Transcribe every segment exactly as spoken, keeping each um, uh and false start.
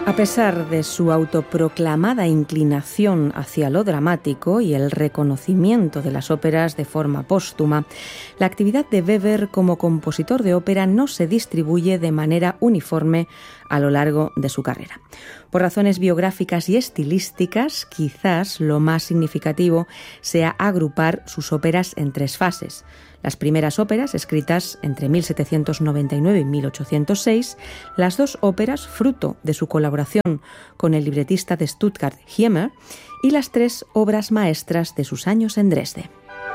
A pesar de su autoproclamada inclinación hacia lo dramático y el reconocimiento de las óperas de forma póstuma, la actividad de Weber como compositor de ópera no se distribuye de manera uniforme a lo largo de su carrera. Por razones biográficas y estilísticas, quizás lo más significativo sea agrupar sus óperas en tres fases. Las primeras óperas, escritas entre mil setecientos noventa y nueve y mil ochocientos seis, las dos óperas, fruto de su colaboración con el libretista de Stuttgart, Hiemer, y las tres obras maestras de sus años en Dresde.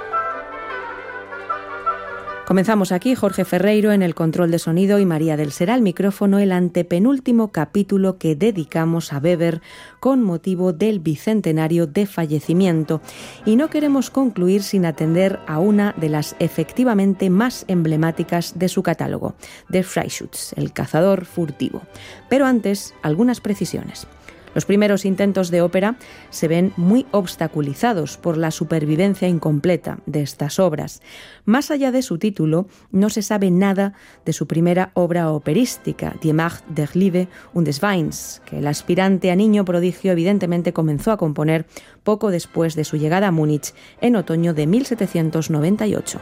Comenzamos aquí, Jorge Ferreiro en el control de sonido y María del Ser al micrófono, el antepenúltimo capítulo que dedicamos a Weber con motivo del bicentenario de fallecimiento. Y no queremos concluir sin atender a una de las efectivamente más emblemáticas de su catálogo, Der Freischütz, el cazador furtivo. Pero antes, algunas precisiones. Los primeros intentos de ópera se ven muy obstaculizados por la supervivencia incompleta de estas obras. Más allá de su título, no se sabe nada de su primera obra operística, Die Macht der Liebe und des Weins, que el aspirante a niño prodigio evidentemente comenzó a componer poco después de su llegada a Múnich en otoño de mil setecientos noventa y ocho.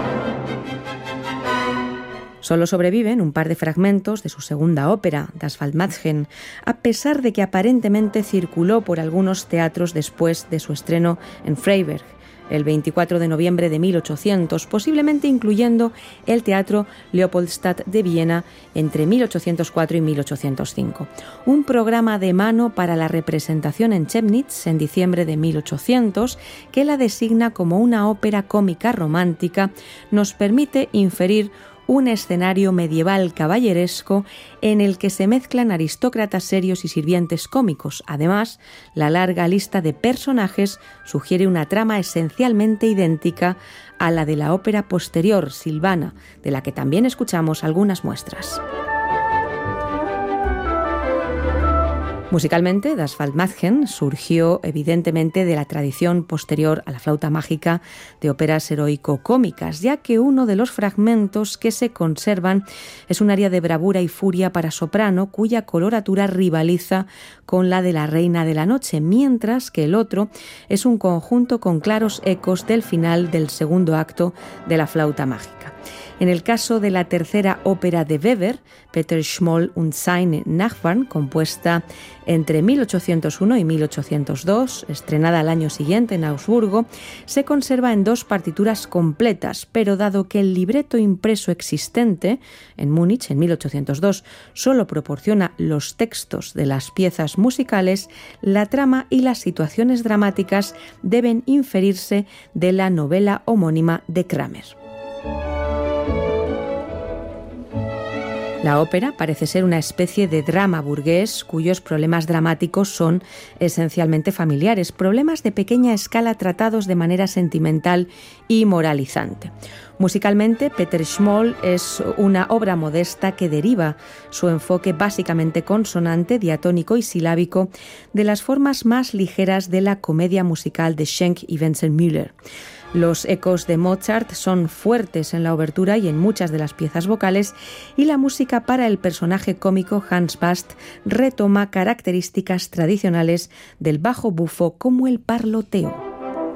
Solo sobreviven un par de fragmentos de su segunda ópera, Das Waldmädchen, a pesar de que aparentemente circuló por algunos teatros después de su estreno en Freiberg, el veinticuatro de noviembre de mil ochocientos, posiblemente incluyendo el Teatro Leopoldstadt de Viena entre mil ochocientos cuatro y mil ochocientos cinco. Un programa de mano para la representación en Chemnitz en diciembre de mil ochocientos, que la designa como una ópera cómica romántica, nos permite inferir un escenario medieval caballeresco en el que se mezclan aristócratas serios y sirvientes cómicos. Además, la larga lista de personajes sugiere una trama esencialmente idéntica a la de la ópera posterior, Silvana, de la que también escuchamos algunas muestras. Musicalmente, Das Waldmädchen surgió evidentemente de la tradición posterior a la flauta mágica de óperas heroico-cómicas, ya que uno de los fragmentos que se conservan es un aria de bravura y furia para soprano, cuya coloratura rivaliza con la de la Reina de la Noche, mientras que el otro es un conjunto con claros ecos del final del segundo acto de la flauta mágica. En el caso de la tercera ópera de Weber, Peter Schmoll und seine Nachbarn, compuesta entre mil ochocientos uno y mil ochocientos dos, estrenada al año siguiente en Augsburgo, se conserva en dos partituras completas, pero dado que el libreto impreso existente en Múnich en mil ochocientos dos solo proporciona los textos de las piezas musicales, la trama y las situaciones dramáticas deben inferirse de la novela homónima de Kramer. La ópera parece ser una especie de drama burgués cuyos problemas dramáticos son esencialmente familiares, problemas de pequeña escala tratados de manera sentimental y moralizante. Musicalmente, Peter Schmoll es una obra modesta que deriva su enfoque básicamente consonante, diatónico y silábico de las formas más ligeras de la comedia musical de Schenk y Wenzel Müller. Los ecos de Mozart son fuertes en la obertura y en muchas de las piezas vocales, y la música para el personaje cómico Hans Bast retoma características tradicionales del bajo bufo como el parloteo.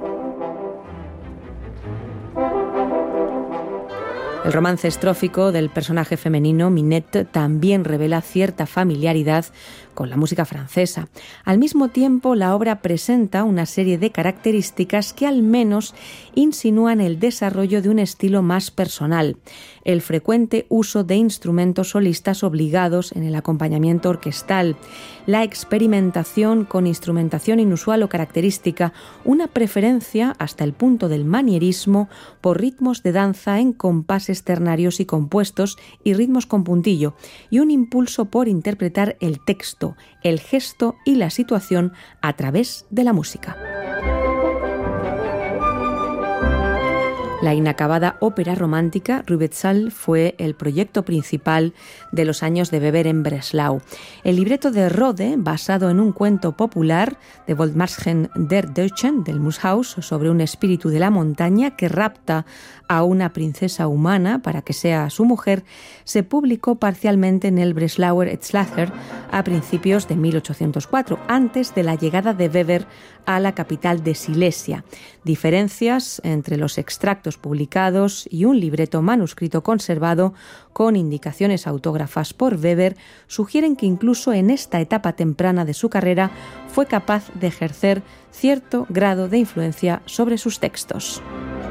El romance estrófico del personaje femenino, Minette, también revela cierta familiaridad con la música francesa. Al mismo tiempo, la obra presenta una serie de características que al menos insinúan el desarrollo de un estilo más personal. El frecuente uso de instrumentos solistas obligados en el acompañamiento orquestal, la experimentación con instrumentación inusual o característica, una preferencia hasta el punto del manierismo por ritmos de danza en compases ternarios y compuestos y ritmos con puntillo, y un impulso por interpretar el texto, el gesto y la situación a través de la música. La inacabada ópera romántica Rübezahl fue el proyecto principal de los años de Weber en Breslau. El libreto de Rode, basado en un cuento popular de Volksmärchen der Deutschen del Mushaus sobre un espíritu de la montaña que rapta a una princesa humana para que sea su mujer, se publicó parcialmente en el Breslauer Etzlacher a principios de mil ochocientos cuatro, antes de la llegada de Weber a la capital de Silesia. Diferencias entre los extractos publicados y un libreto manuscrito conservado con indicaciones autógrafas por Weber sugieren que incluso en esta etapa temprana de su carrera fue capaz de ejercer cierto grado de influencia sobre sus textos.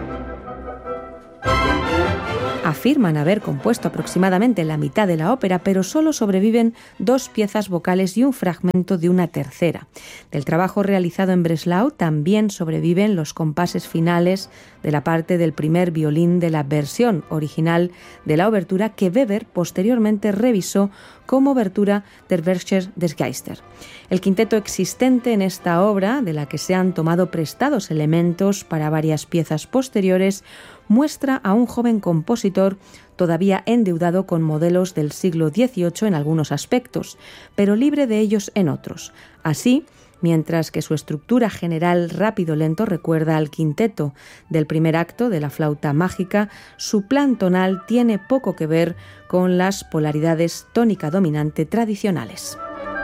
Afirman haber compuesto aproximadamente la mitad de la ópera, pero solo sobreviven dos piezas vocales y un fragmento de una tercera. Del trabajo realizado en Breslau también sobreviven los compases finales de la parte del primer violín de la versión original de la obertura que Weber posteriormente revisó como obertura der Wächter des Geister. El quinteto existente en esta obra, de la que se han tomado prestados elementos para varias piezas posteriores, muestra a un joven compositor todavía endeudado con modelos del siglo dieciocho en algunos aspectos, pero libre de ellos en otros. Así, mientras que su estructura general rápido-lento recuerda al quinteto del primer acto de la flauta mágica, su plan tonal tiene poco que ver con las polaridades tónica-dominante tradicionales.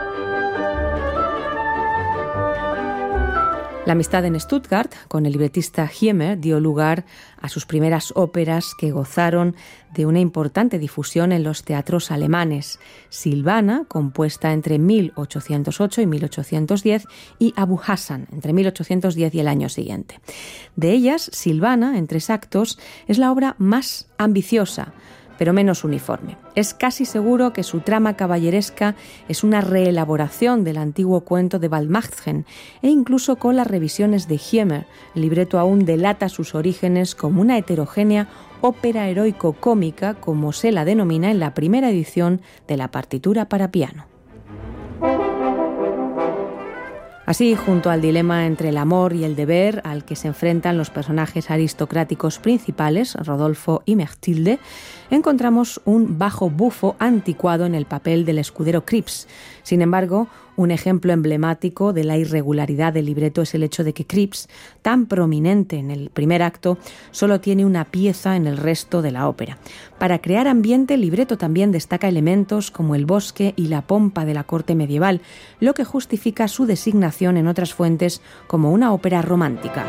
La amistad en Stuttgart con el libretista Hiemer dio lugar a sus primeras óperas que gozaron de una importante difusión en los teatros alemanes. Silvana, compuesta entre mil ochocientos ocho y mil ochocientos diez, y Abu Hassan, entre mil ochocientos diez y el año siguiente. De ellas, Silvana, en tres actos, es la obra más ambiciosa, pero menos uniforme. Es casi seguro que su trama caballeresca es una reelaboración del antiguo cuento de Waldmachten, e incluso con las revisiones de Hiemer, el libreto aún delata sus orígenes como una heterogénea ópera heroico-cómica, como se la denomina en la primera edición de la partitura para piano. Así, junto al dilema entre el amor y el deber al que se enfrentan los personajes aristocráticos principales, Rodolfo y Mechtilde, encontramos un bajo bufo anticuado en el papel del escudero Krips. Sin embargo, un ejemplo emblemático de la irregularidad del libreto es el hecho de que Krips, tan prominente en el primer acto, solo tiene una pieza en el resto de la ópera. Para crear ambiente, el libreto también destaca elementos como el bosque y la pompa de la corte medieval, lo que justifica su designación en otras fuentes como una ópera romántica.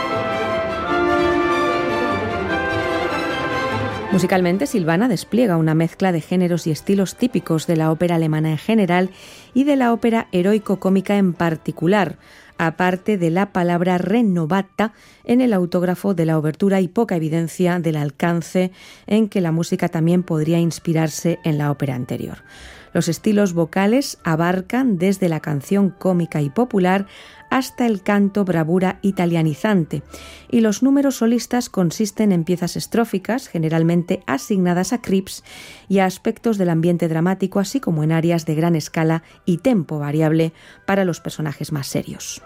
Musicalmente, Silvana despliega una mezcla de géneros y estilos típicos de la ópera alemana en general y de la ópera heroico-cómica en particular, aparte de la palabra renovata en el autógrafo de la obertura y poca evidencia del alcance en que la música también podría inspirarse en la ópera anterior. Los estilos vocales abarcan desde la canción cómica y popular hasta el canto bravura italianizante, y los números solistas consisten en piezas estróficas, generalmente asignadas a Krips, y a aspectos del ambiente dramático, así como en áreas de gran escala y tempo variable para los personajes más serios.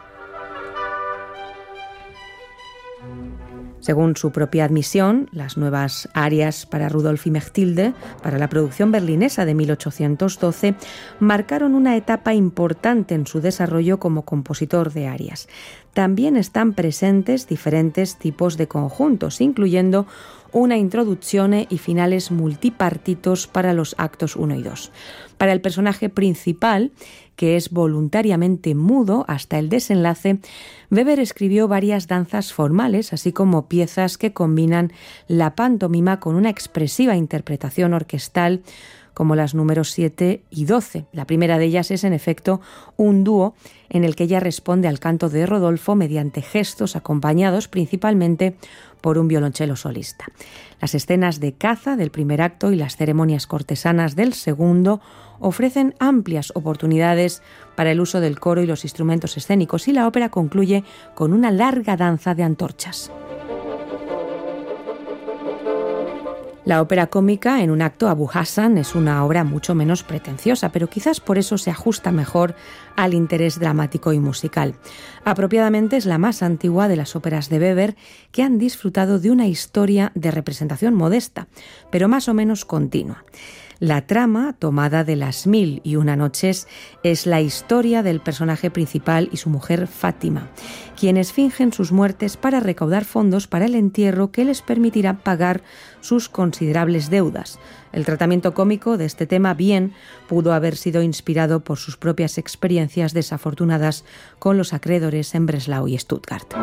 Según su propia admisión, las nuevas arias para Rudolf y Mechtilde, para la producción berlinesa de mil ochocientos doce, marcaron una etapa importante en su desarrollo como compositor de arias. También están presentes diferentes tipos de conjuntos, incluyendo una introducción y finales multipartitos para los actos uno y dos. Para el personaje principal, que es voluntariamente mudo hasta el desenlace, Weber escribió varias danzas formales, así como piezas que combinan la pantomima con una expresiva interpretación orquestal, como las números siete y doce. La primera de ellas es, en efecto, un dúo en el que ella responde al canto de Rodolfo mediante gestos acompañados principalmente por un violonchelo solista. Las escenas de caza del primer acto y las ceremonias cortesanas del segundo ofrecen amplias oportunidades para el uso del coro y los instrumentos escénicos, y la ópera concluye con una larga danza de antorchas. La ópera cómica en un acto Abu Hassan es una obra mucho menos pretenciosa, pero quizás por eso se ajusta mejor al interés dramático y musical. Apropiadamente es la más antigua de las óperas de Weber, que han disfrutado de una historia de representación modesta, pero más o menos continua. La trama, tomada de Las mil y una noches, es la historia del personaje principal y su mujer Fátima, quienes fingen sus muertes para recaudar fondos para el entierro que les permitirá pagar sus considerables deudas. El tratamiento cómico de este tema bien pudo haber sido inspirado por sus propias experiencias desafortunadas con los acreedores en Breslau y Stuttgart.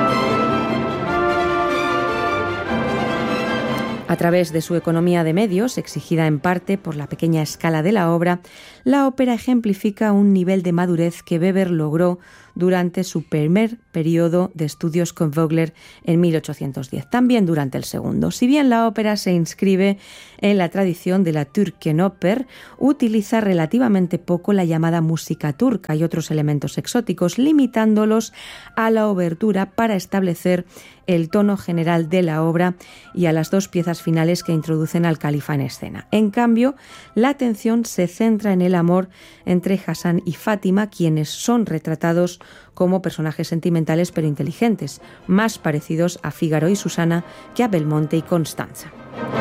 A través de su economía de medios, exigida en parte por la pequeña escala de la obra, la ópera ejemplifica un nivel de madurez que Weber logró durante su primer periodo de estudios con Vogler en mil ochocientos diez, también durante el segundo. Si bien la ópera se inscribe en la tradición de la Türkenoper, utiliza relativamente poco la llamada música turca y otros elementos exóticos, limitándolos a la obertura para establecer el tono general de la obra y a las dos piezas finales que introducen al califa en escena. En cambio, la atención se centra en el amor entre Hassan y Fátima, quienes son retratados como personajes sentimentales pero inteligentes, más parecidos a Fígaro y Susana que a Belmonte y Constanza.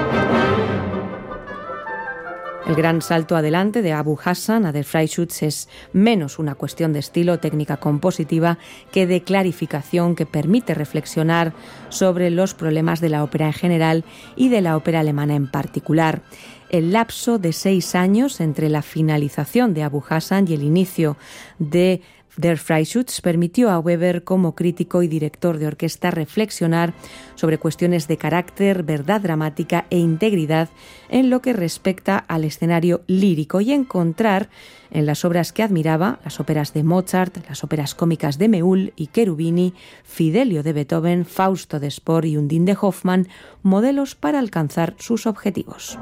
El gran salto adelante de Abu Hassan a Der Freischütz es menos una cuestión de estilo, técnica compositiva, que de clarificación que permite reflexionar sobre los problemas de la ópera en general y de la ópera alemana en particular. El lapso de seis años entre la finalización de Abu Hassan y el inicio de Der Freischütz permitió a Weber, como crítico y director de orquesta, reflexionar sobre cuestiones de carácter, verdad dramática e integridad en lo que respecta al escenario lírico y encontrar en las obras que admiraba, las óperas de Mozart, las óperas cómicas de Meul y Cherubini, Fidelio de Beethoven, Fausto de Spohr y Undine de Hoffmann, modelos para alcanzar sus objetivos.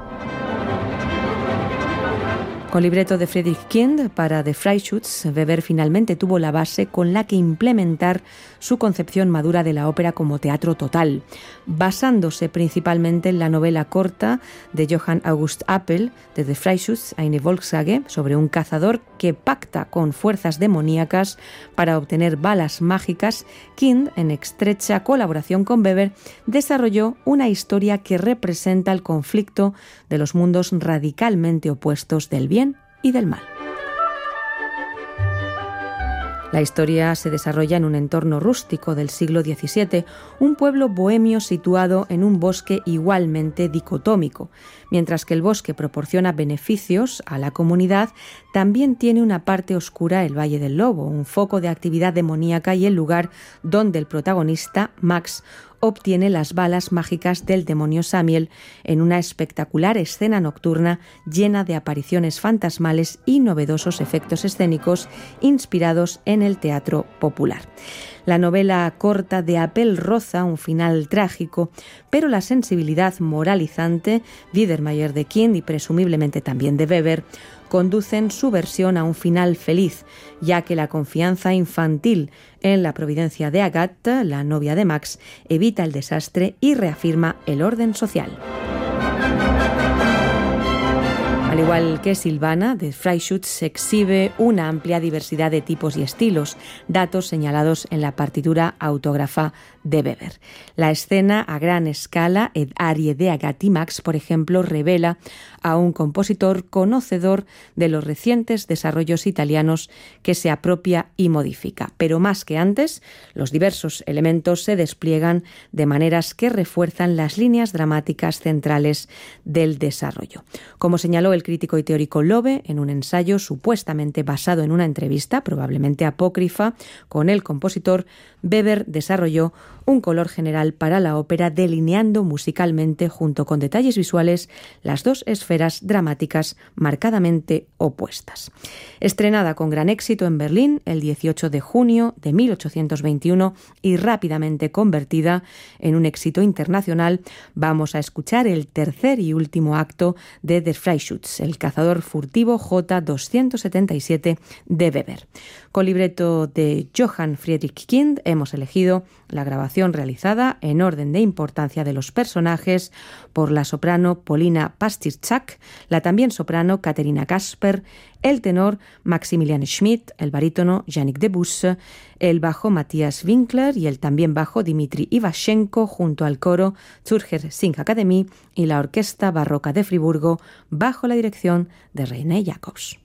Con libreto de Friedrich Kind para Der Freischütz, Weber finalmente tuvo la base con la que implementar su concepción madura de la ópera como teatro total, basándose principalmente en la novela corta de Johann August Appel, de Der Freischütz, eine Volkssage, sobre un cazador que pacta con fuerzas demoníacas para obtener balas mágicas. Kind, en estrecha colaboración con Weber, desarrolló una historia que representa el conflicto de los mundos radicalmente opuestos del bien y del mal. La historia se desarrolla en un entorno rústico del siglo diecisiete, un pueblo bohemio situado en un bosque igualmente dicotómico. Mientras que el bosque proporciona beneficios a la comunidad, también tiene una parte oscura el Valle del Lobo, un foco de actividad demoníaca y el lugar donde el protagonista, Max, obtiene las balas mágicas del demonio Samiel en una espectacular escena nocturna llena de apariciones fantasmales y novedosos efectos escénicos inspirados en el teatro popular. La novela corta de Appel roza un final trágico, pero la sensibilidad moralizante, Biedermeier de Kind y presumiblemente también de Weber, conducen su versión a un final feliz, ya que la confianza infantil en la providencia de Agathe, la novia de Max, evita el desastre y reafirma el orden social. Al igual que Silvana, Der Freischütz exhibe una amplia diversidad de tipos y estilos, datos señalados en la partitura autógrafa de Weber. La escena a gran escala, Ed Arie de Agathe y Max, por ejemplo, revela a un compositor conocedor de los recientes desarrollos italianos que se apropia y modifica. Pero más que antes, los diversos elementos se despliegan de maneras que refuerzan las líneas dramáticas centrales del desarrollo. Como señaló el crítico y teórico Lobe en un ensayo supuestamente basado en una entrevista, probablemente apócrifa, con el compositor, Weber desarrolló un color general para la ópera, delineando musicalmente, junto con detalles visuales, las dos esferas dramáticas marcadamente opuestas. Estrenada con gran éxito en Berlín el dieciocho de junio de mil ochocientos veintiuno y rápidamente convertida en un éxito internacional, vamos a escuchar el tercer y último acto de Der Freischütz, el cazador furtivo J doscientos setenta y siete de Weber. Con libreto de Johann Friedrich Kind hemos elegido la grabación realizada en orden de importancia de los personajes por la soprano Polina Pastyrczak, la también soprano Katerina Kasper, el tenor Maximilian Schmidt, el barítono Yannick Debusse, el bajo Matthias Winkler y el también bajo Dmitri Ivashenko, junto al coro Zürcher Singakademie y la Orquesta Barroca de Friburgo bajo la dirección de René Jacobs.